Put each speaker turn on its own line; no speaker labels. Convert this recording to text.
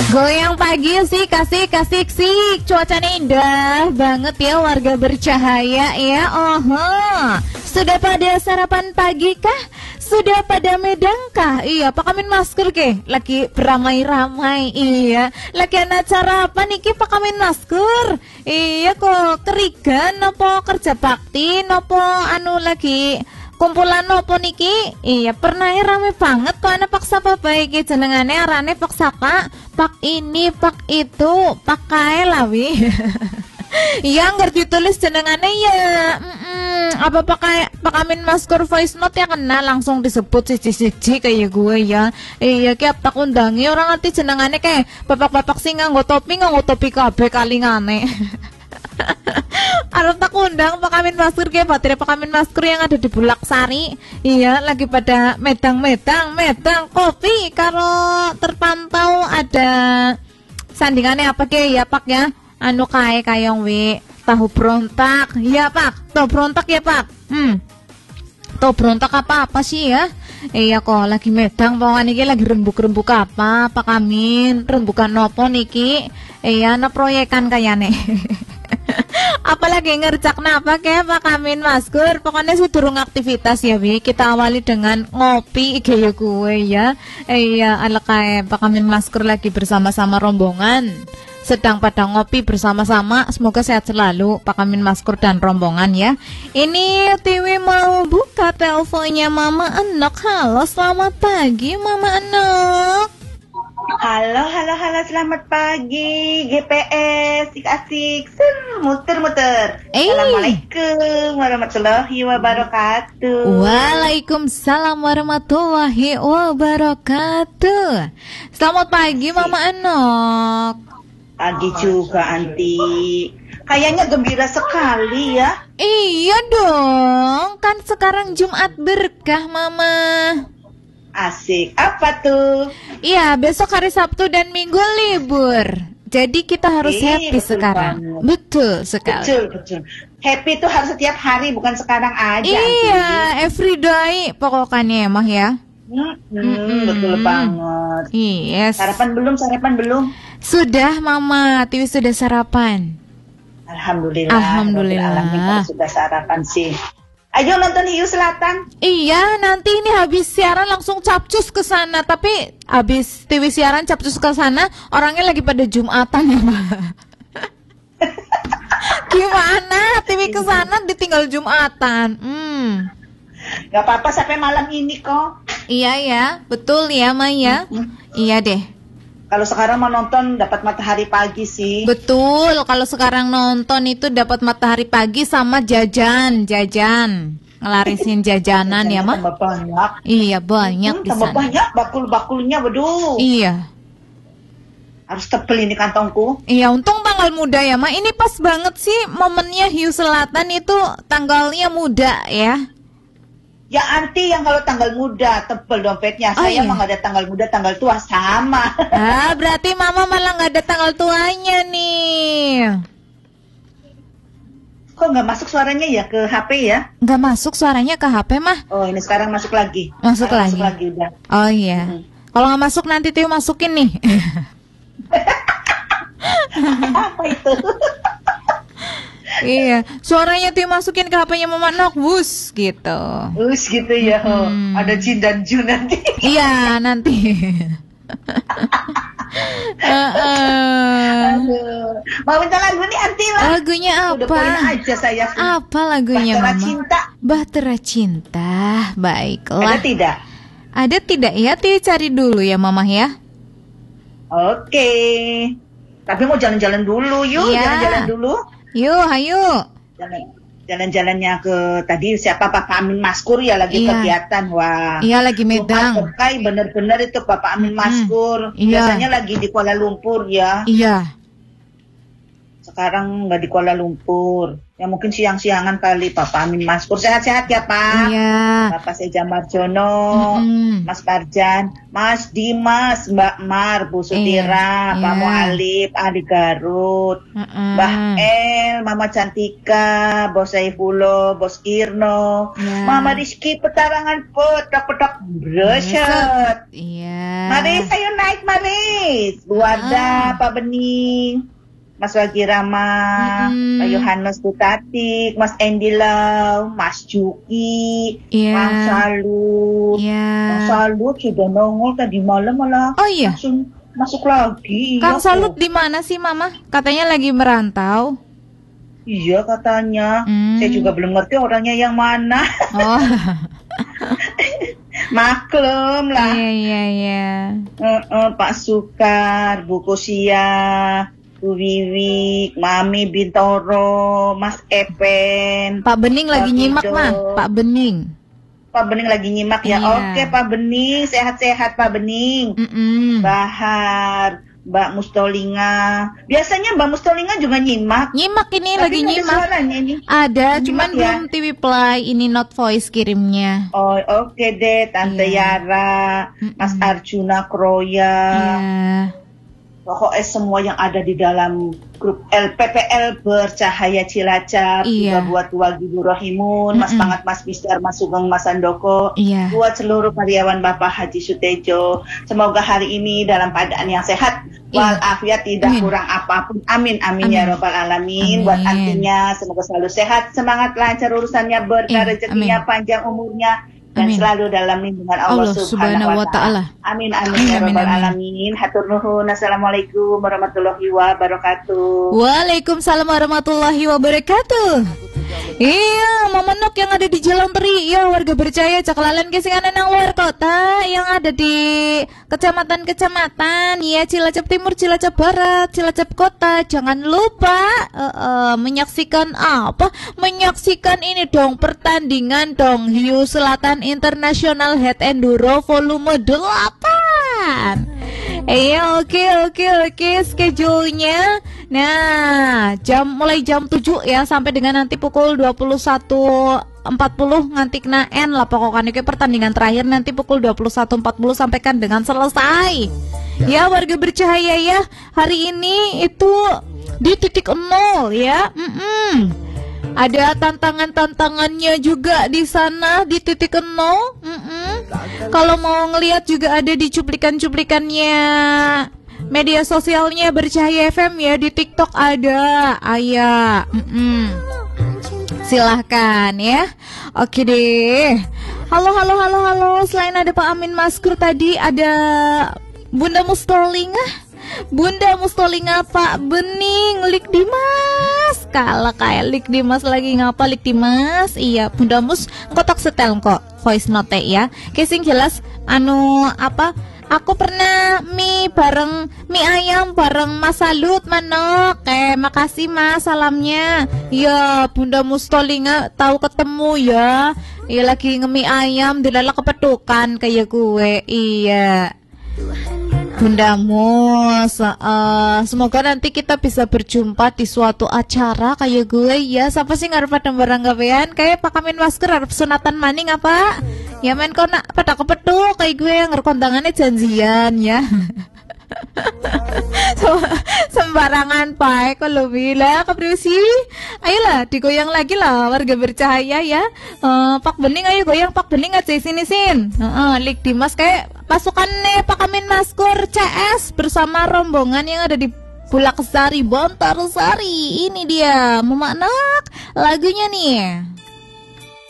Goyang pagi sih, kasih sik. Cuacanya indah banget ya, warga bercahaya ya. Sudah pada sarapan pagi kah? Sudah pada medang kah? Iya, pakamin masker ke? Lagi beramai-ramai. Iya, lagi anak acara apa niki pakamin masker? Iya kok kerigan nopo kerja bakti nopo anu lagi kumpulan nopo niki? Iya, pernah rame banget kok anak paksa baik jenengane arane paksa pak ini pak itu pakai lawi. Iya, ngerti tulis jenengane ya. Apa pakamin masker voice note ya kena langsung disebut siji-siji kayak gue ya. Iya, kayak tak undangi orang ngerti jenengane kayak bapak-bapak sing nganggo topi kabeh kalingane. Arep tak undang pakamin masker kayak baterai pakamin masker yang ada di Bulak Sari. Iya, lagi pada medang kopi. Kalau terpantau ada sandingannya apa kayak ya Pak ya? Anu kayong wi tahu berontak. Iya Pak, tahu berontak ya Pak. Tahu berontak apa sih ya? Iya kok lagi medang pokoknya niki lagi rembuk apa Pak Amin? Rembukan nopo niki? Iya, na proyekan kayane. Apalagi ngercak napa kayak Pak Amin masker. Pokoknya sedurung aktivitas ya Wi. Kita awali dengan ngopi kayak gue ya. Iya, ala kayak Pak Amin masker lagi bersama-sama rombongan. Sedang pada ngopi bersama-sama. Semoga sehat selalu Pak Amin masker dan rombongan ya. Ini Tiwi mau buka teleponnya Mama Enok. Halo, selamat pagi Mama Enok.
Halo, selamat pagi GPS, asik, muter. Assalamualaikum warahmatullahi wabarakatuh.
Waalaikumsalam warahmatullahi wabarakatuh. Selamat pagi Mama Enok.
Pagi juga Anti. Kayaknya gembira sekali ya.
Iya dong, kan sekarang Jumat berkah Mama.
Asik, apa tuh?
Iya, besok hari Sabtu dan Minggu libur. Jadi kita harus happy sekarang.
Banget.
Betul sekali.
Betul. Happy tuh harus setiap hari, bukan sekarang aja.
Iya, everyday pokoknya mah ya.
Betul banget.
Yes.
Sarapan belum?
Sudah Mama, Tiwi sudah sarapan.
Alhamdulillah. Sudah sarapan sih. Ayo nonton Hiu Selatan.
Iya, nanti ini habis siaran langsung capcus ke sana. Tapi habis Tiwi siaran capcus ke sana, orangnya lagi pada Jumatan ya, Ma. Gimana? Tiwi ke sana ditinggal Jumatan.
Gak apa-apa sampai malam ini kok.
Iya ya, betul ya, Maya. Iya deh.
Kalau sekarang mau nonton dapat matahari pagi sih.
Betul, kalau sekarang nonton itu dapat matahari pagi sama jajan. Ngelarisin jajanan ya, Mah.
Tambah banyak.
Iya, banyak di sana.
Tambah banyak bakul-bakulnya, waduh.
Iya.
Harus tebel ini kantongku.
Iya, untung tanggal muda ya, Mah. Ini pas banget sih momennya Hiu Selatan itu tanggalnya muda ya.
Ya Anti yang kalau tanggal muda tebel dompetnya. Saya mah nggak ada tanggal muda, tanggal tua sama.
Berarti Mama malah nggak ada tanggal tuanya nih.
Kok nggak masuk suaranya ya ke HP ya?
Nggak masuk suaranya ke HP mah.
Oh ini sekarang masuk lagi.
Masuk lagi
udah.
Oh iya. Kalau nggak masuk nanti Tio masukin nih.
Apa itu?
Iya, suaranya Tio masukin ke HP-nya Mama Nok, wus gitu.
Wus gitu ya. Ada Jin dan Jun nanti.
Iya, nanti.
Mau minta lagu nih Anti lah.
Lagunya apa?
Udah poin aja saya.
Apa lagunya
Bahtera
Mama?
Cinta.
Bahtera Cinta. Baiklah.
Ada tidak?
Ada tidak ya? Tio cari dulu ya Mama ya.
Oke. Tapi mau jalan-jalan dulu yuk.
Iya.
Jalan-jalan dulu.
Yuk, ayo.
Jalan-jalannya ke tadi siapa Pak Amin Maskur ya lagi kegiatan. Wah.
Iya, lagi medang.
Bener-bener itu Bapak Amin Maskur.
Iya.
Biasanya lagi di Kuala Lumpur ya.
Iya.
Sekarang nggak di Kuala Lumpur. Ya mungkin siang-siangan kali Bapak Amin Maskur. Sehat-sehat ya Pak.
Iya.
Bapak Seja Marjono, Mas Parjan, Mas Dimas, Mbak Mar, Bu Sutira, Pak Mualif, Adi Garut, Mbah El, Mama Cantika, Bos Saifulo, Bos Irno, Mama Rizky Petarangan petak-petak breset.
Iya.
Mari, ayo naik, mari. Nis, Bu Wardah, Pak Bening, Mas Wagi Rama, Pak Yohanes Butatik, Mas Andy Lau, Mas Juki, Mas Salut. Mas Salut sudah nongol tadi malam malah langsung masuk lagi.
Kang Salut di mana sih Mama? Katanya lagi merantau.
Iya katanya. Saya juga belum ngerti orangnya yang mana. Oh. Maklum lah.
Iya.
Pak Sukar, Bu Kosia, Bu Wiwi, Mami Bintoro, Mas Epen,
Pak Bening lagi nyimak mah, Pak Bening.
Pak Bening lagi nyimak ya. Oke Pak Bening, sehat-sehat Pak Bening. Bahar, Mbak Mustolinga. Biasanya Mbak Mustolinga juga nyimak.
Nyimak ini tapi lagi nyimak. Ada, cuman belum TV Play, ini not voice kirimnya.
Oh, oke deh, Tante Yara, Mas Arjuna Kroya. Pokoknya semua yang ada di dalam grup LPPL Bercahaya Cilacap, juga buat Wagi Bu Rohimun, Mas Pangat, Mas Mister, Mas Sugeng, Mas Andoko, buat seluruh karyawan Bapak Haji Sutejo. Semoga hari ini dalam keadaan yang sehat, walafiat, tidak kurang apapun. Amin, amin ya robbal alamin. Buat artinya semoga selalu sehat, semangat, lancar urusannya, berkah rezekinya, panjang umurnya, dan selalu dalam lindungan Allah Subhanahu wa Ta'ala. Amin, amin ya rabbal alamin. Hatur nuhun. Assalamualaikum warahmatullahi wabarakatuh.
Waalaikumsalam warahmatullahi wabarakatuh. Iya, Mamenok yang ada di Jalan Teri, ya warga Berjaya, Caklalan Kesinganan yang luar kota, yang ada di kecamatan-kecamatan, ya Cilacap Timur, Cilacap Barat, Cilacap Kota. Jangan lupa menyaksikan apa? Menyaksikan ini dong, pertandingan dong, Hiu Selatan International Head Enduro Volume 8. Iya, oke, schedule-nya. Nah, mulai jam 7 ya sampai dengan nanti pukul 21.40 nganti kena N lah pokoknya ke pertandingan terakhir nanti pukul 21.40 sampaikan dengan selesai. Ya warga Bercahaya ya, hari ini itu di titik 0 ya. Ada tantangannya juga di sana di titik 0. Kalau mau ngelihat juga ada di cuplikannya media sosialnya Bercahaya FM ya, di TikTok ada Ayah. Silahkan ya. Oke deh. Halo. Selain ada Pak Amin Maskur tadi ada Bunda Mustolinga, Pak Bening, Lik Dimas. Kalau kayak Lik Dimas lagi ngapa Lik Dimas? Iya, Bunda Mus kotak setel kok voice note ya. Casing jelas aku pernah mie ayam bareng Mas Salut Manok. Makasih Mas salamnya. Ya, Bunda Mustolinga tahu ketemu ya. Iya lagi nge-mie ayam dilala kepetukan kayak gue. Iya. Bunda Mus, semoga nanti kita bisa berjumpa di suatu acara kayak gue ya. Siapa sih ngarep pada barang gawean? Kayak Pak Amin Masker harap sunatan maning apa? Ya men kok nak pada kepetuk kayak gue yang ngerkondangannya janjian ya. Sembarangan Pak kalau bila kepriusi. Ayolah digoyang lagi lah warga Bercahaya ya. Pak Bening ayo goyang Pak Bening aja sini sin. Lik Dimas kayak pasukannya Pak Amin Maskur CS bersama rombongan yang ada di Bulak Sari Bontar Sari. Ini dia Memanak lagunya nih.